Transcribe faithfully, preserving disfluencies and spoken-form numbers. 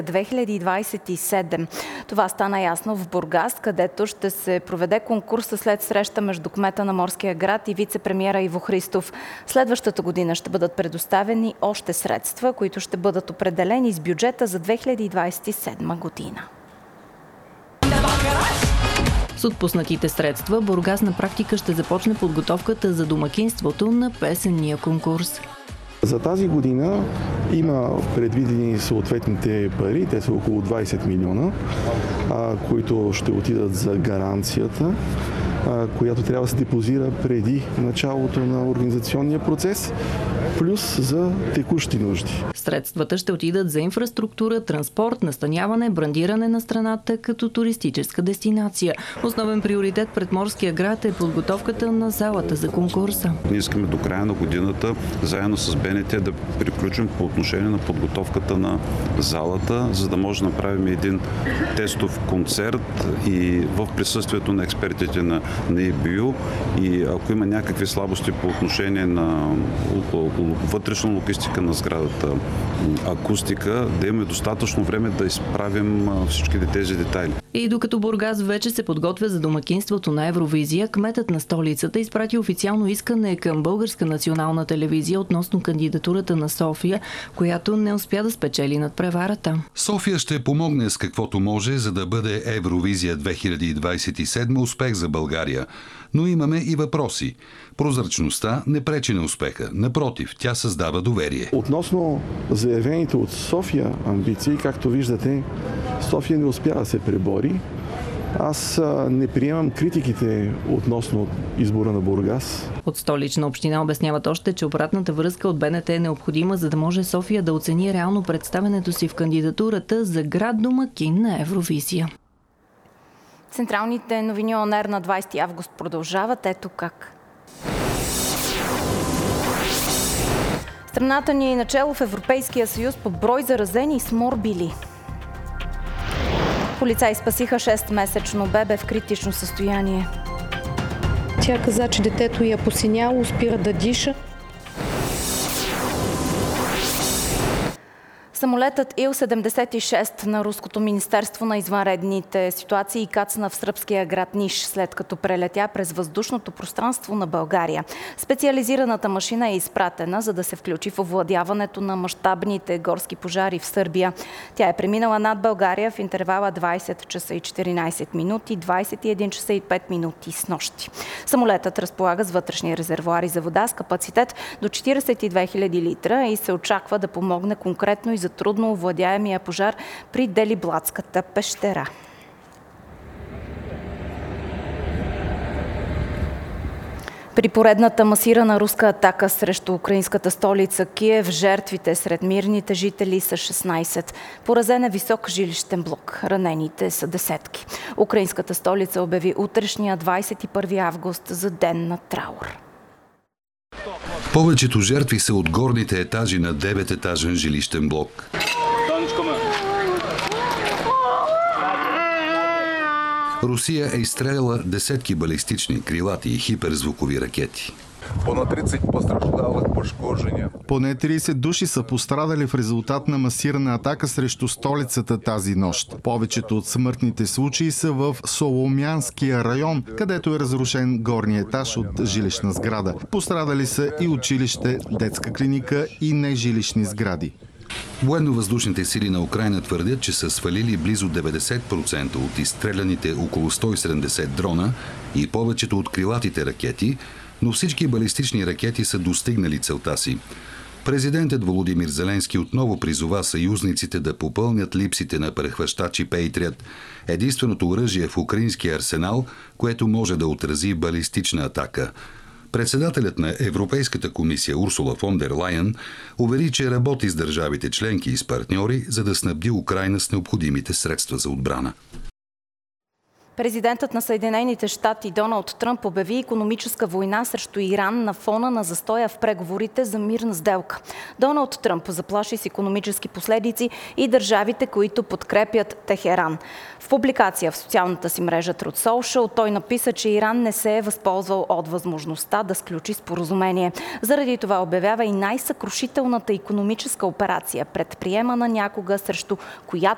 две хиляди двадесет и седем. Това стана ясно в Бургас, където ще се проведе конкурса след среща между кмета на Морския град и вице-премиера Иво Христов. Следващата година ще бъдат предоставени още средства, които ще бъдат определени с бюджета за две хиляди двадесет и седма година. С отпуснатите средства Бургас на практика ще започне подготовката за домакинството на песенния конкурс. За тази година има предвидени съответните пари, те са около двадесет милиона, които ще отидат за гаранцията, която трябва да се депозира преди началото на организационния процес, плюс за текущи нужди. Средствата ще отидат за инфраструктура, транспорт, настаняване, брандиране на страната като туристическа дестинация. Основен приоритет пред Морския град е подготовката на залата за конкурса. Ние искаме до края на годината, заедно с БНТ, да приключим по отношение на подготовката на залата, за да може да направим един тестов концерт и в присъствието на експертите на на И Б Ю, и ако има някакви слабости по отношение на вътрешна логистика на сградата, акустика, да имаме достатъчно време да изправим всичките тези детайли. И докато Бургас вече се подготвя за домакинството на Евровизия, кметът на столицата изпрати официално искане към Българска национална телевизия относно кандидатурата на София, която не успя да спечели надпреварата. София ще помогне с каквото може, за да бъде Евровизия две хиляди двадесет и седма успех за България. Но имаме и въпроси. Прозрачността не пречи на успеха. Напротив, тя създава доверие. Относно заявените от София амбиции, както виждате, София не успя да се пребори. Аз не приемам критиките относно избора на Бургас. От Столична община обясняват още, че обратната връзка от БНТ е необходима, за да може София да оцени реално представянето си в кандидатурата за град домакин на Евровизия. Централните новини ОНЕР на двадесети август продължават. Ето как. Страната ни е начело в Европейския съюз по брой заразени с морбили. Полицаи спасиха шестмесечно бебе в критично състояние. Тя каза, че детето я посиняло, спира да диша. Самолетът Ил седемдесет и шест на Руското министерство на извънредните ситуации кацна в сръбския град Ниш, след като прелетя през въздушното пространство на България. Специализираната машина е изпратена, за да се включи в овладяването на мащабните горски пожари в Сърбия. Тя е преминала над България в интервала двадесет часа и четиринадесет минути, двадесет и един часа и пет минути с нощи. Самолетът разполага с вътрешни резервоари за вода с капацитет до четиридесет и две хиляди литра и се очаква да помогне конкретно и за трудно овладяемия пожар при Делиблатската пещера. При поредната масирана руска атака срещу украинската столица Киев, жертвите сред мирните жители са шестнадесет. Поразен е висок жилищен блок. Ранените са десетки. Украинската столица обяви утрешния двадесет и първи август за ден на траур. Повечето жертви са от горните етажи на девететажен жилищен блок. Русия е изстреляла десетки балистични, крилати и хиперзвукови ракети. Поне тридесет души са пострадали в резултат на масирана атака срещу столицата тази нощ. Повечето от смъртните случаи са в Соломянския район, където е разрушен горния етаж от жилищна сграда. Пострадали са и училище, детска клиника и нежилищни сгради. Военно-въздушните сили на Украйна твърдят, че са свалили близо деветдесет процента от изстреляните около сто и седемдесет дрона и повечето от крилатите ракети, но всички балистични ракети са достигнали целта си. Президентът Володимир Зеленски отново призова съюзниците да попълнят липсите на прехващачи Пейтрият, единственото оръжие в украинския арсенал, което може да отрази балистична атака. Председателят на Европейската комисия Урсула фон дер Лайен увери, че работи с държавите членки и с партньори, за да снабди Украйна с необходимите средства за отбрана. Президентът на Съединените щати Доналд Тръмп обяви икономическа война срещу Иран на фона на застоя в преговорите за мирна сделка. Доналд Тръмп заплаши с икономически последици и държавите, които подкрепят Техеран. В публикация в социалната си мрежа Truth Social той написа, че Иран не се е възползвал от възможността да сключи споразумение. Заради това обявява и най-съкрушителната икономическа операция, предприемана някога, срещу която